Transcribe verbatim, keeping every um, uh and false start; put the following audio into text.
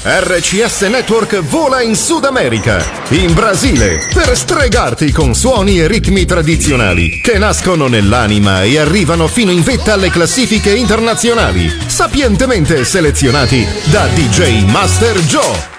R C S Network vola in Sud America, in Brasile, per stregarti con suoni e ritmi tradizionali che nascono nell'anima e arrivano fino in vetta alle classifiche internazionali, sapientemente selezionati da D J Master Joe.